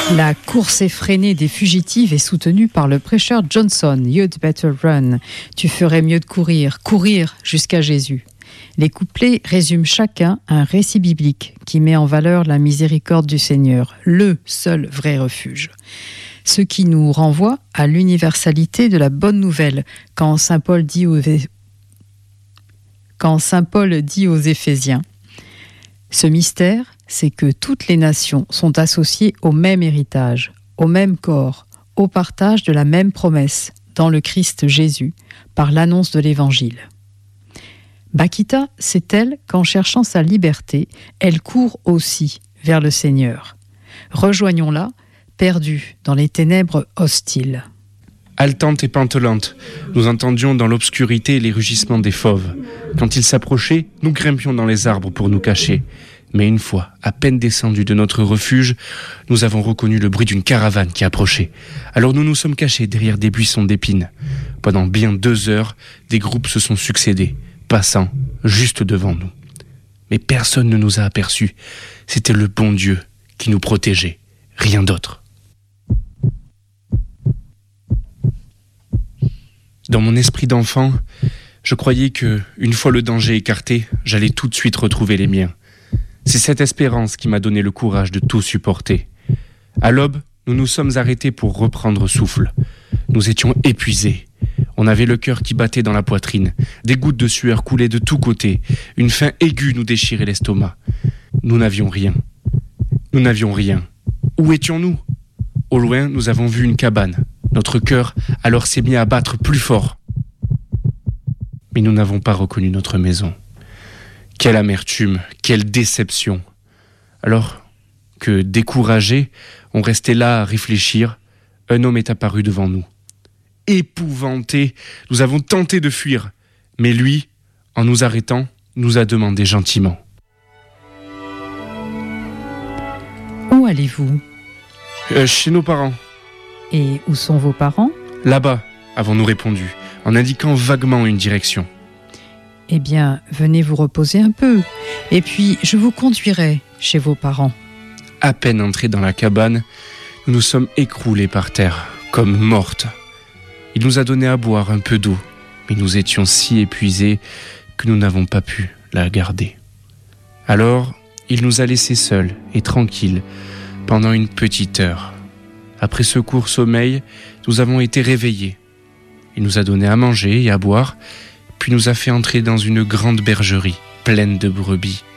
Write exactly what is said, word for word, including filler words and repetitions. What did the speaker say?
La course effrénée des fugitives est soutenue par le prêcheur Johnson. You'd better run. Tu ferais mieux de courir, courir jusqu'à Jésus. Les couplets résument chacun un récit biblique qui met en valeur la miséricorde du Seigneur, le seul vrai refuge. Ce qui nous renvoie à l'universalité de la bonne nouvelle quand saint Paul dit aux, quand saint Paul dit aux Éphésiens. Ce mystère, c'est que toutes les nations sont associées au même héritage, au même corps, au partage de la même promesse dans le Christ Jésus, par l'annonce de l'Évangile. Bakita, c'est elle qu'en cherchant sa liberté, elle court aussi vers le Seigneur. Rejoignons-la, perdue dans les ténèbres hostiles. Haletante et pantelante, nous entendions dans l'obscurité les rugissements des fauves. Quand ils s'approchaient, nous grimpions dans les arbres pour nous cacher. Mais une fois, à peine descendus de notre refuge, nous avons reconnu le bruit d'une caravane qui approchait. Alors nous nous sommes cachés derrière des buissons d'épines. Pendant bien deux heures, des groupes se sont succédés, passant juste devant nous. Mais personne ne nous a aperçus. C'était le bon Dieu qui nous protégeait, rien d'autre. Dans mon esprit d'enfant, je croyais que, une fois le danger écarté, j'allais tout de suite retrouver les miens. C'est cette espérance qui m'a donné le courage de tout supporter. À l'aube, nous nous sommes arrêtés pour reprendre souffle. Nous étions épuisés. On avait le cœur qui battait dans la poitrine. Des gouttes de sueur coulaient de tous côtés. Une faim aiguë nous déchirait l'estomac. Nous n'avions rien. Nous n'avions rien. Où étions-nous ? Au loin, nous avons vu une cabane. Notre cœur alors s'est mis à battre plus fort. Mais nous n'avons pas reconnu notre maison. Quelle amertume, quelle déception. Alors que, découragés, on restait là à réfléchir, un homme est apparu devant nous. Épouvantés, nous avons tenté de fuir, mais lui, en nous arrêtant, nous a demandé gentiment. Où allez-vous ? Euh, chez nos parents. Et où sont vos parents ? Là-bas, avons-nous répondu, en indiquant vaguement une direction. Eh bien, venez vous reposer un peu, et puis je vous conduirai chez vos parents. À peine entrés dans la cabane, nous nous sommes écroulés par terre, comme mortes. Il nous a donné à boire un peu d'eau, mais nous étions si épuisés que nous n'avons pas pu la garder. Alors, il nous a laissés seuls et tranquilles pendant une petite heure. Après ce court sommeil, nous avons été réveillés. Il nous a donné à manger et à boire, puis nous a fait entrer dans une grande bergerie pleine de brebis.